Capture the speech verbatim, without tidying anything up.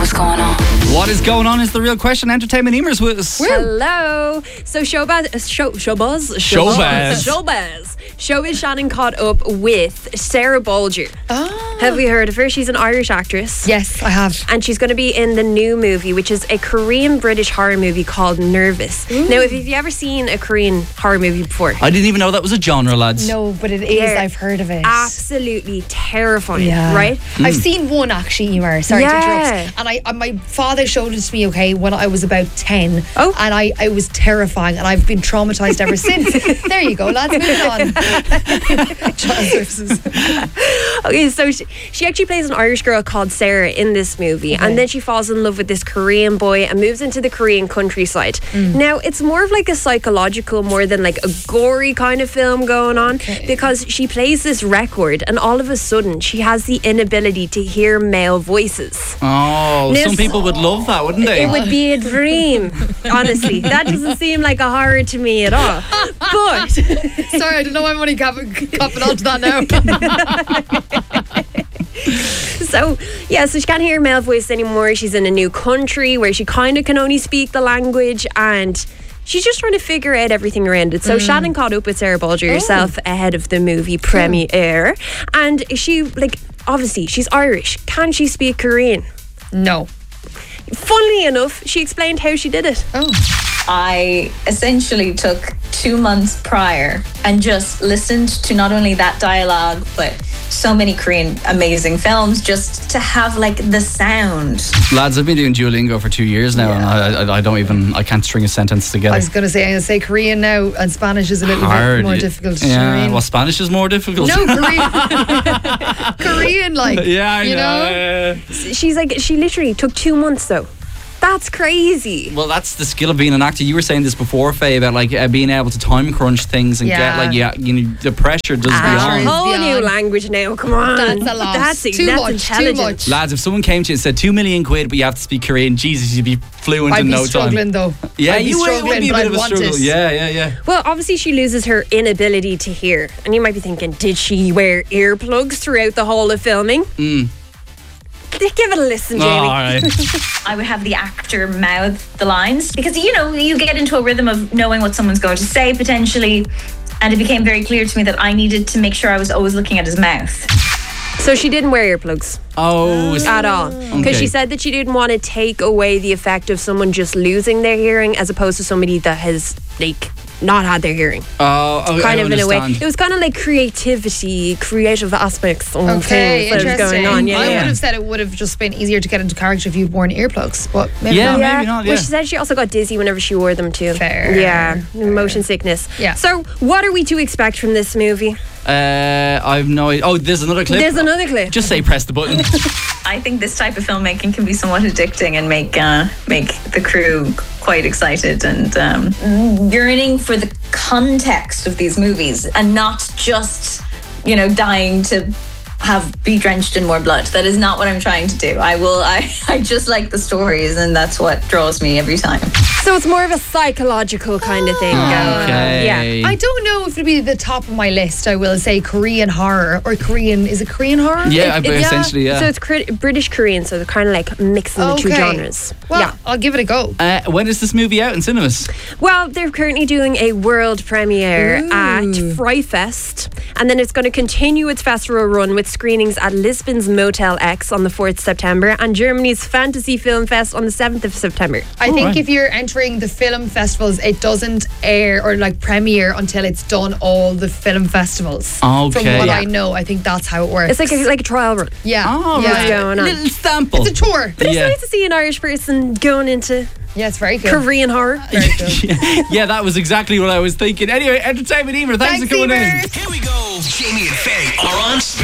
What's going on? What is going on is the real question. Entertainment Eamers was. Hello. So Showbaz, uh, show, Showbaz, Showbaz, Showbaz, Showbiz Shannon caught up with Sarah Bolger. Oh. Have we heard of her? She's an Irish actress. Yes, I have. And she's going to be in the new movie, which is a Korean British horror movie called Nervous. Ooh. Now, if you've ever seen a Korean horror movie before, I didn't even know that was a genre, lads. No, but it is. They're I've heard of it. absolutely terrifying, Yeah. right? I've seen one actually, Emer. Sorry Yeah. to interrupt. And I, uh, my father showed it to me, okay, when I was about ten. Oh. And I, I was terrifying, and I've been traumatized ever since. There you go, lads. Moving on. Child services. Okay, so she, she actually plays an Irish girl called Sarah in this movie, Okay. and then she falls in love with this Korean boy and moves into the Korean countryside. Now, it's more of like a psychological, more than like a gory kind of film going on, Okay. because she plays this record, and all of a sudden, she has the inability to hear male voices. Oh, This- some people would love that, wouldn't they? It would be a dream, honestly. That doesn't seem like a horror to me at all. But Sorry, I don't know why I'm only copping, copping onto that now. So, yeah, so she can't hear male voice anymore. She's in a new country where she kind of can only speak the language, and she's just trying to figure out everything around it. So Shannon caught up with Sarah Bolger herself ahead of the movie premiere, and she, like, obviously, she's Irish. Can she speak Korean? No. Funnily enough, she explained how she did it. Oh. I essentially took two months prior and just listened to not only that dialogue, but so many Korean amazing films, just to have like the sound. Lads, I've been doing Duolingo for two years now, and I, I, I don't even, I can't string a sentence together. I was going to say, I'm going to say Korean now, and Spanish is a little Hard. bit more difficult. Yeah, you know what I mean? well, Spanish is more difficult. No, Korean. Korean, like. Yeah, I you know. know? yeah. She's like, she literally took two months though. That's crazy. Well, that's the skill of being an actor. You were saying this before, Faye, about like uh, being able to time crunch things and Yeah. get like yeah, you know, the pressure does A Pressure is beyond. whole new beyond. language now. Come on, That's a lot. That's, Too that's much, too intelligent. much. Lads, if someone came to you and said two million quid, but you have to speak Korean, Jesus, you'd be fluent I'd in be no struggling time. though. Yeah, I'd be you would, it would struggling, be a but bit I'd of a want struggle. it. Yeah, yeah, yeah. Well, obviously she loses her inability to hear, and you might be thinking, did she wear earplugs throughout the whole of filming? Mm. Give it a listen, Oh, Jamie. all right. I would have the actor mouth the lines because, you know, you get into a rhythm of knowing what someone's going to say potentially. And it became very clear to me that I needed to make sure I was always looking at his mouth. So she didn't wear earplugs Oh, is- at all, because Okay. she said that she didn't want to take away the effect of someone just losing their hearing, as opposed to somebody that has like not had their hearing. oh, okay, Kind I of in a way, understand. it was kind of like creativity, creative aspects of Okay, things that was interesting. going on. Yeah, I yeah. would have said it would have just been easier to get into character if you'd worn earplugs, but maybe Yeah. not. maybe not, yeah. Well, she said she also got dizzy whenever she wore them too. Fair. Yeah, motion sickness. Yeah. So, what are we to expect from this movie? Uh, I've no idea. Oh, there's another clip. There's another clip. Just say press the button. I think this type of filmmaking can be somewhat addicting and make uh, make the crew quite excited and um, yearning for the context of these movies and not just, you know, dying to have be drenched in more blood. That is not what I'm trying to do. I will. I, I just like the stories, and that's what draws me every time. So it's more of a psychological kind of thing going on. Okay. Yeah. I don't know if it'd be the top of my list. I will say Korean horror or Korean. Is it Korean horror? Yeah, It- but it- essentially, yeah. So it's cri- British Korean, so they're kind of like mixing the two Okay. genres. Well, yeah. I'll give it a go. Uh, when is this movie out in cinemas? Well, they're currently doing a world premiere at Fright Fest, and then it's going to continue its festival run with screenings at Lisbon's Motel X on the fourth of September and Germany's Fantasy Film Fest on the seventh of September. I think right. if you're entering the film festivals, it doesn't air or like premiere until it's done all the film festivals. From Okay. what Yeah. I know, I think that's how it works. It's like a, like a trial run. yeah, Oh, yeah. What's going on? Little sample. It's a tour. But it's Yeah. nice to see an Irish person going into Yeah, it's very good. Korean horror. Very good. yeah, that was exactly what I was thinking. Anyway, Entertainment Eamer, thanks, Thanks, for coming Emer. in. Here we go. Jamie and Faye are on